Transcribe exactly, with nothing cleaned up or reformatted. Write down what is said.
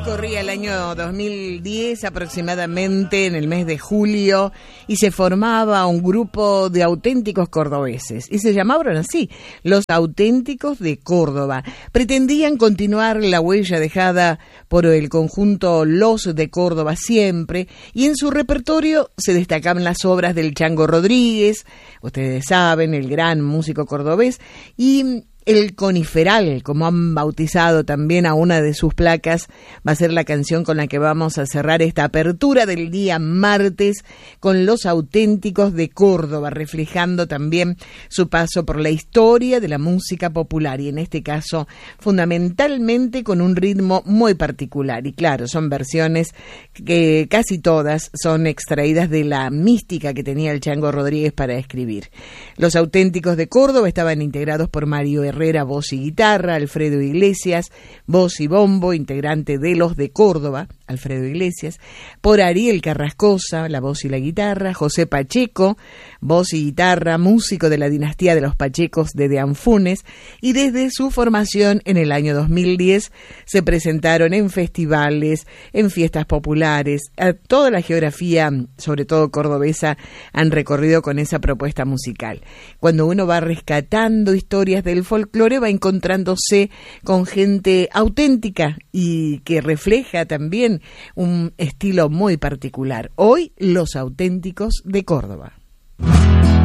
Corría el año dos mil diez aproximadamente, en el mes de julio, y se formaba un grupo de auténticos cordobeses, y se llamaban así, los Auténticos de Córdoba. Pretendían continuar la huella dejada por el conjunto Los de Córdoba Siempre, y en su repertorio se destacaban las obras del Chango Rodríguez, ustedes saben, el gran músico cordobés, y el Coniferal, como han bautizado también a una de sus placas, va a ser la canción con la que vamos a cerrar esta apertura del día martes con Los Auténticos de Córdoba, reflejando también su paso por la historia de la música popular y en este caso fundamentalmente con un ritmo muy particular. Y claro, son versiones que casi todas son extraídas de la mística que tenía el Chango Rodríguez para escribir. Los Auténticos de Córdoba estaban integrados por Mario Herrera, voz y guitarra, Alfredo Iglesias, voz y bombo, integrante de Los de Córdoba, Alfredo Iglesias, por Ariel Carrascosa, la voz y la guitarra, José Pacheco, voz y guitarra, músico de la dinastía de los Pachecos de Deanfunes, y desde su formación en el año dos mil diez se presentaron en festivales, en fiestas populares, a toda la geografía, sobre todo cordobesa, han recorrido con esa propuesta musical. Cuando uno va rescatando historias del folclore, va encontrándose con gente auténtica y que refleja también un estilo muy particular. Hoy, Los Auténticos de Córdoba.